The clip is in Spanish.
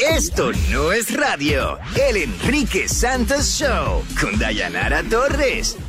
Esto no es radio. El Enrique Santos Show con Dayanara Torres.